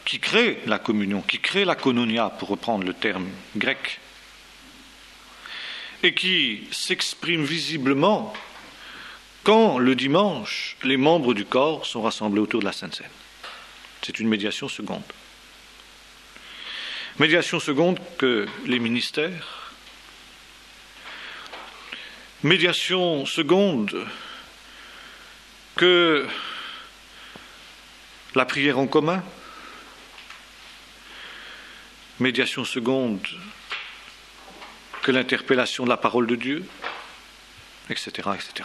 qui crée la communion, qui crée la koinonia, pour reprendre le terme grec, et qui s'exprime visiblement quand, le dimanche, les membres du corps sont rassemblés autour de la Sainte Seine. C'est une médiation seconde. Médiation seconde que les ministères, médiation seconde que la prière en commun, médiation seconde que l'interpellation de la parole de Dieu, etc., etc.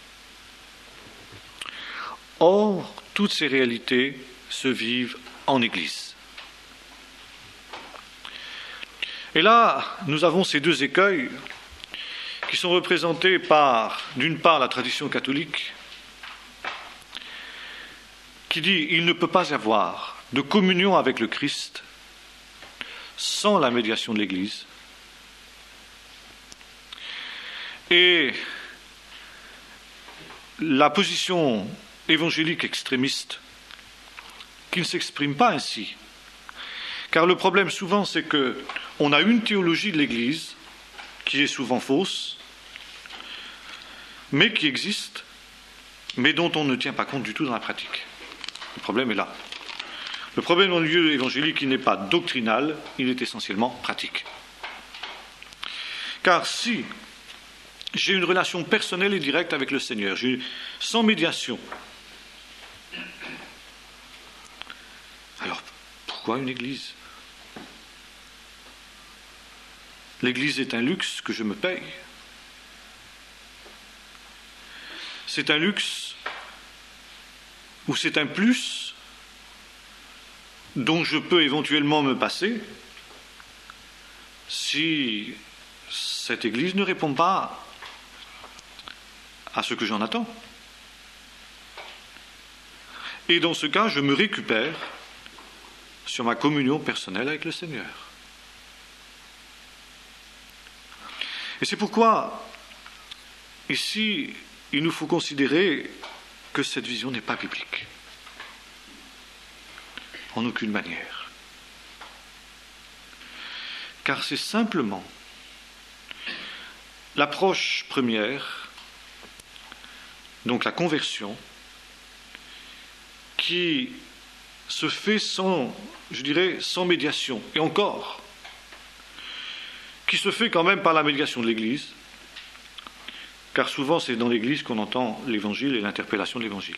Or, toutes ces réalités se vivent en Église. Et là, nous avons ces deux écueils qui sont représentés par, d'une part, la tradition catholique, qui dit qu'il ne peut pas y avoir de communion avec le Christ sans la médiation de l'Église. Et la position évangélique extrémiste qui ne s'exprime pas ainsi. Car le problème souvent, c'est qu'on a une théologie de l'Église qui est souvent fausse, mais qui existe, mais dont on ne tient pas compte du tout dans la pratique. Le problème est là. Le problème dans le lieu évangélique, il n'est pas doctrinal, il est essentiellement pratique. Car si j'ai une relation personnelle et directe avec le Seigneur, sans médiation, alors pourquoi une église ? L'église est un luxe que je me paye. C'est un luxe ou c'est un plus dont je peux éventuellement me passer si cette église ne répond pas à ce que j'en attends. Et dans ce cas, je me récupère sur ma communion personnelle avec le Seigneur. Et c'est pourquoi, ici, il nous faut considérer que cette vision n'est pas biblique. En aucune manière. Car c'est simplement l'approche première, donc la conversion, qui se fait sans médiation, et encore, qui se fait quand même par la médiation de l'Église, car souvent c'est dans l'Église qu'on entend l'Évangile et l'interpellation de l'Évangile.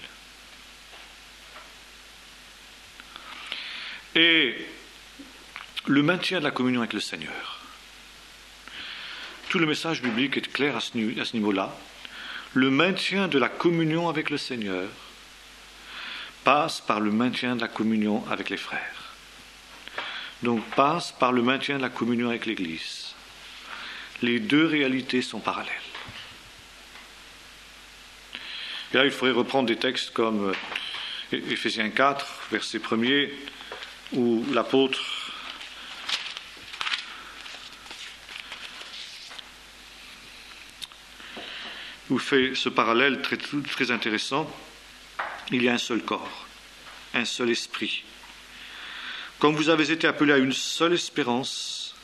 Et le maintien de la communion avec le Seigneur. Tout le message biblique est clair à ce niveau-là. Le maintien de la communion avec le Seigneur passe par le maintien de la communion avec les frères. Donc passe par le maintien de la communion avec l'Église. Les deux réalités sont parallèles. Et là, il faudrait reprendre des textes comme Éphésiens 4, verset 1er, où l'apôtre vous fait ce parallèle très, très intéressant. Il y a un seul corps, un seul esprit. Comme vous avez été appelés à une seule espérance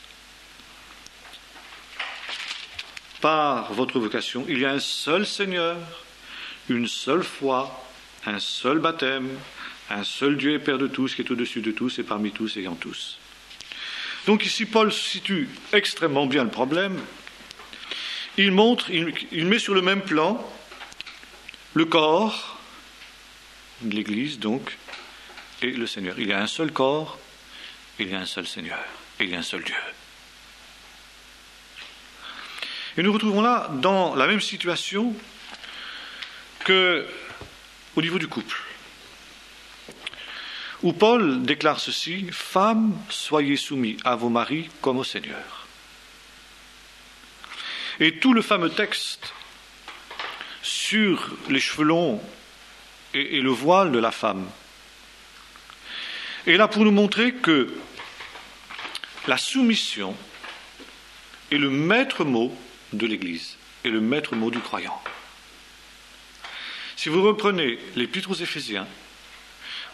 par votre vocation, il y a un seul Seigneur, une seule foi, un seul baptême, un seul Dieu et Père de tous, qui est au-dessus de tous et parmi tous et en tous. Donc ici, Paul situe extrêmement bien le problème. Il met sur le même plan le corps de l'Église, donc, et le Seigneur. Il y a un seul corps, il y a un seul Seigneur, et il y a un seul Dieu. Et nous retrouvons là, dans la même situation qu'au niveau du couple, où Paul déclare ceci: « Femmes, soyez soumis à vos maris comme au Seigneur. » Et tout le fameux texte sur les cheveux longs et le voile de la femme est là pour nous montrer que la soumission est le maître mot de l'Église et le maître mot du croyant. Si vous reprenez l'Épître aux Éphésiens,